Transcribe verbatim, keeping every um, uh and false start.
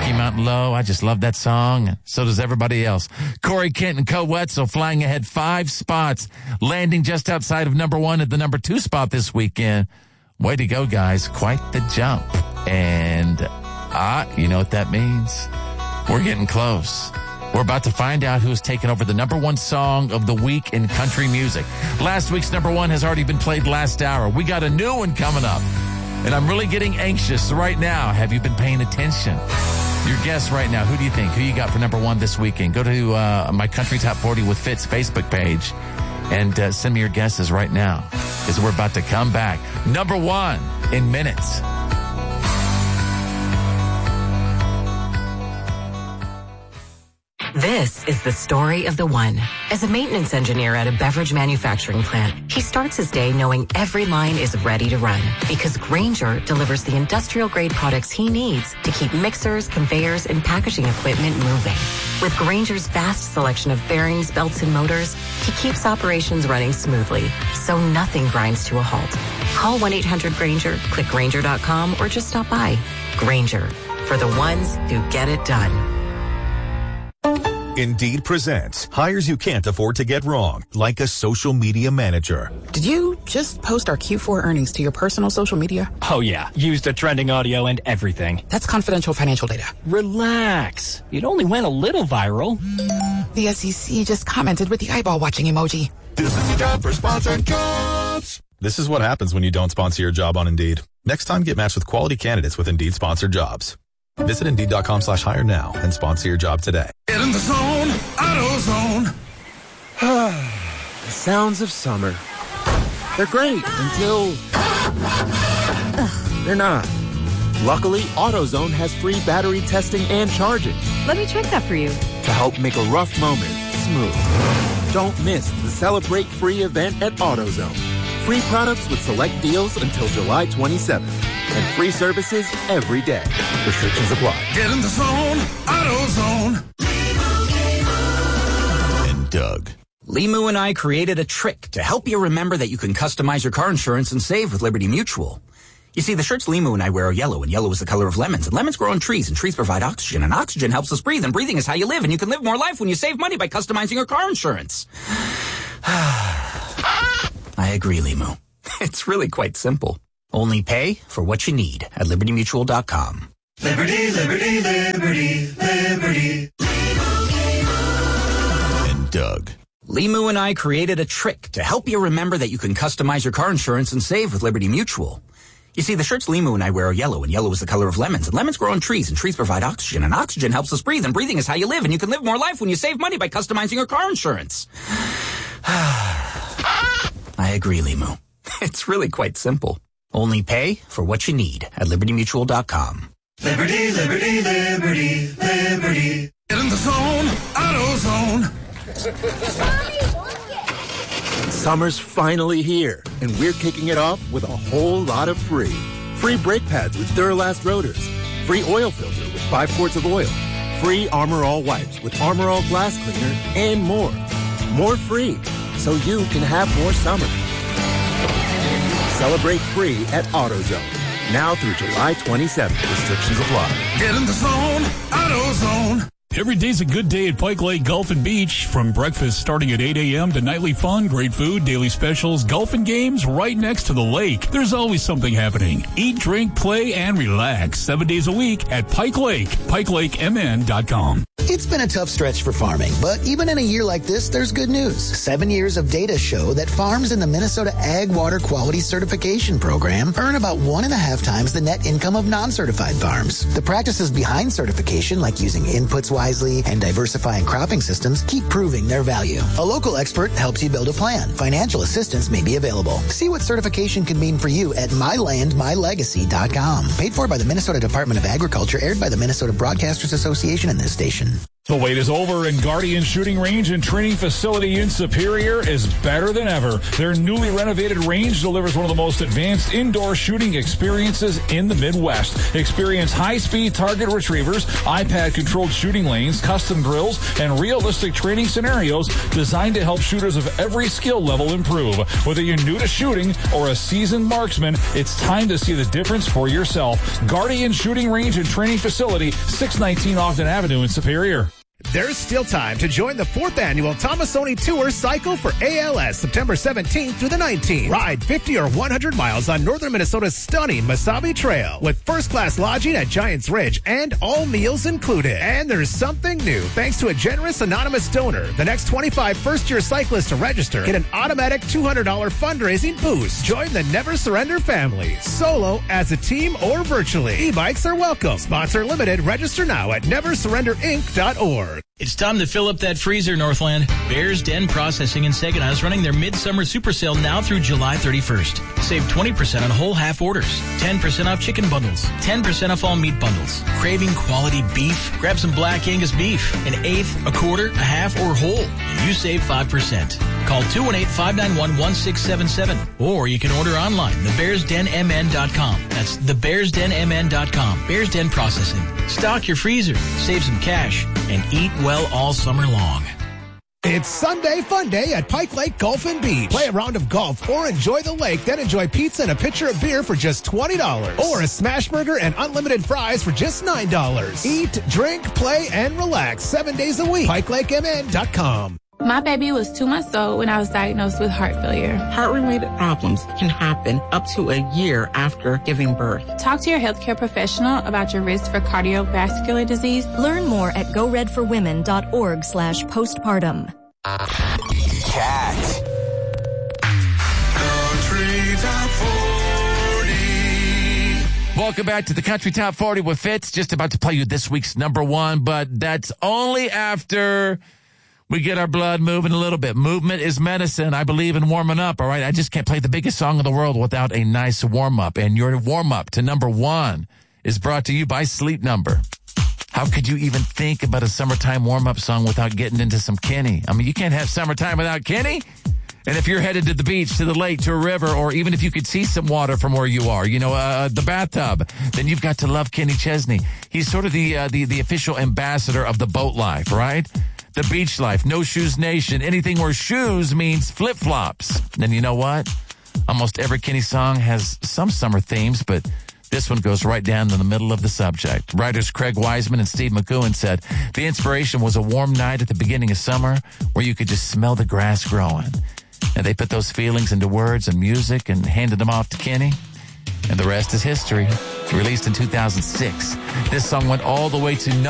Rocky Mountain Low. I just love that song. So does everybody else. Corey Kent and Co Wetzel flying ahead five spots, landing just outside of number one at the number two spot this weekend. Way to go, guys. Quite the jump. And, ah, uh, you know what that means? We're getting close. We're about to find out who's taken over the number one song of the week in country music. Last week's number one has already been played last hour. We got a new one coming up. And I'm really getting anxious right now. Have you been paying attention? Your guess right now, who do you think? Who you got for number one this weekend? Go to uh, my Country Top forty with Fitz Facebook page and uh, send me your guesses right now because we're about to come back. Number one in minutes. This is the story of the one. As a maintenance engineer at a beverage manufacturing plant, he starts his day knowing every line is ready to run because Grainger delivers the industrial-grade products he needs to keep mixers, conveyors, and packaging equipment moving. With Grainger's vast selection of bearings, belts, and motors, he keeps operations running smoothly, so nothing grinds to a halt. Call one eight hundred Grainger, click Grainger dot com, or just stop by. Grainger, for the ones who get it done. Indeed presents hires you can't afford to get wrong, like a social media manager. Did you just post our Q four earnings to your personal social media? Oh yeah, used the trending audio and everything. That's confidential financial data. Relax. It only went a little viral. The S E C just commented with the eyeball watching emoji. This is your job for sponsored jobs. This is what happens when you don't sponsor your job on Indeed. Next time, get matched with quality candidates with Indeed sponsored jobs. Visit Indeed.com slash hire now and sponsor your job today. Get in the zone, AutoZone. The sounds of summer. They're great until they're not. Luckily, AutoZone has free battery testing and charging. Let me check that for you. To help make a rough moment smooth. Don't miss the Celebrate Free event at AutoZone. Free products with select deals until July twenty-seventh. And free services every day. Restrictions apply. Get in the zone, AutoZone. And Doug. Limu and I created a trick to help you remember that you can customize your car insurance and save with Liberty Mutual. You see, the shirts Limu and I wear are yellow, and yellow is the color of lemons, and lemons grow on trees, and trees provide oxygen, and oxygen helps us breathe, and breathing is how you live, and you can live more life when you save money by customizing your car insurance. I agree, Limu. It's really quite simple. Only pay for what you need at Liberty Mutual dot com. Liberty, liberty, liberty, liberty. And Doug. Limu and I created a trick to help you remember that you can customize your car insurance and save with Liberty Mutual. You see, the shirts Limu and I wear are yellow, and yellow is the color of lemons, and lemons grow on trees, and trees provide oxygen, and oxygen helps us breathe, and breathing is how you live, and you can live more life when you save money by customizing your car insurance. I agree, Limu. It's really quite simple. Only pay for what you need at Liberty Mutual dot com. Liberty, liberty, liberty, liberty. Get in the zone, AutoZone. Summer's finally here, and we're kicking it off with a whole lot of free. Free brake pads with Duralast rotors. Free oil filter with five quarts of oil. Free Armor All wipes with Armor All glass cleaner, and more. More free, so you can have more summer. Celebrate free at AutoZone. Now through July twenty-seventh. Restrictions apply. Get in the zone, AutoZone. Every day's a good day at Pike Lake Golf and Beach. From breakfast starting at eight a.m. to nightly fun, great food, daily specials, golf and games right next to the lake. There's always something happening. Eat, drink, play, and relax seven days a week at Pike Lake. Pike Lake M N dot com. It's been a tough stretch for farming, but even in a year like this, there's good news. Seven years of data show that farms in the Minnesota Ag Water Quality Certification Program earn about one and a half times the net income of non-certified farms. The practices behind certification, like using inputs wisely and diversifying cropping systems, keep proving their value. A local expert helps you build a plan. Financial assistance may be available. See what certification can mean for you at my land my legacy dot com. Paid for by the Minnesota Department of Agriculture, aired by the Minnesota Broadcasters Association and this station. The wait is over, and Guardian Shooting Range and Training Facility in Superior is better than ever. Their newly renovated range delivers one of the most advanced indoor shooting experiences in the Midwest. Experience high-speed target retrievers, iPad-controlled shooting lanes, custom drills, and realistic training scenarios designed to help shooters of every skill level improve. Whether you're new to shooting or a seasoned marksman, it's time to see the difference for yourself. Guardian Shooting Range and Training Facility, six nineteen Ogden Avenue in Superior. There's still time to join the fourth annual Tomasoni Tour Cycle for A L S, September seventeenth through the nineteenth. Ride fifty or one hundred miles on northern Minnesota's stunning Mesabi Trail with first-class lodging at Giants Ridge and all meals included. And there's something new. Thanks to a generous anonymous donor, the next twenty-five first-year cyclists to register get an automatic two hundred dollars fundraising boost. Join the Never Surrender family, solo, as a team, or virtually. E-bikes are welcome. Sponsor limited. Register now at never surrender inc dot org. It's time to fill up that freezer, Northland. Bears Den Processing in Saginaw is running their midsummer super sale now through July thirty-first. Save twenty percent on whole half orders, ten percent off chicken bundles, ten percent off all meat bundles. Craving quality beef? Grab some Black Angus beef, an eighth, a quarter, a half, or whole, and you save five percent. Call two one eight, five nine one, one six seven seven, or you can order online, the bears den m n dot com. That's the bears den m n dot com. Bears Den Processing. Stock your freezer, save some cash, and eat well all summer long. It's Sunday Fun Day at Pike Lake Golf and Beach. Play a round of golf or enjoy the lake, then enjoy pizza and a pitcher of beer for just twenty dollars. Or a smash burger and unlimited fries for just nine dollars. Eat, drink, play, and relax seven days a week. pike lake m n dot com. My baby was two months old when I was diagnosed with heart failure. Heart-related problems can happen up to a year after giving birth. Talk to your healthcare professional about your risk for cardiovascular disease. Learn more at go red for women dot org slash postpartum. Cat. Country Top forty. Welcome back to the Country Top forty with Fitz. Just about to play you this week's number one, but that's only after we get our blood moving a little bit. Movement is medicine. I believe in warming up, all right? I just can't play the biggest song in the world without a nice warm-up. And your warm-up to number one is brought to you by Sleep Number. How could you even think about a summertime warm-up song without getting into some Kenny? I mean, you can't have summertime without Kenny. And if you're headed to the beach, to the lake, to a river, or even if you could see some water from where you are, you know, uh, the bathtub, then you've got to love Kenny Chesney. He's sort of the, uh, the, the official ambassador of the boat life, right? The beach life, no shoes nation, anything where shoes means flip-flops. And you know what? Almost every Kenny song has some summer themes, but this one goes right down in the middle of the subject. Writers Craig Wiseman and Steve McCowan said the inspiration was a warm night at the beginning of summer where you could just smell the grass growing. And they put those feelings into words and music and handed them off to Kenny. And the rest is history. Released in two thousand six, this song went all the way to